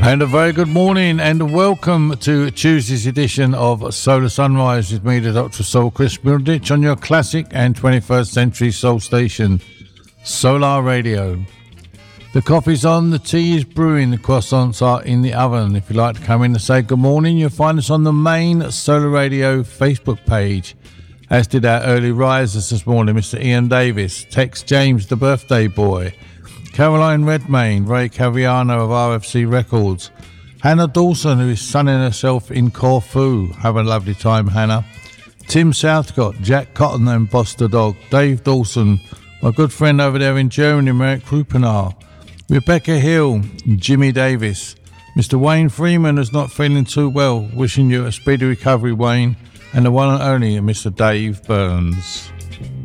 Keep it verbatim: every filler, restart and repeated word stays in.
And a very good morning and welcome to Tuesday's edition of Solar Sunrise with me, the Doctor Soul, Chris Middleditch, on your classic and twenty-first century soul station, Solar Radio. The coffee's on, the tea is brewing, the croissants are in the oven. If you'd like to come in and say good morning, you'll find us on the main Solar Radio Facebook page, as did our early risers this morning, Mister Ian Davis, Tex James, the birthday boy, Caroline Redmayne, Ray Caviano of R F C Records, Hannah Dawson, who is sunning herself in Corfu. Have a lovely time, Hannah. Tim Southcott, Jack Cotton and Boss the Dog, Dave Dawson, my good friend over there in Germany, Merrick Krupenar, Rebecca Hill, Jimmy Davis, Mister Wayne Freeman is not feeling too well, wishing you a speedy recovery, Wayne, and the one and only Mister Dave Burns.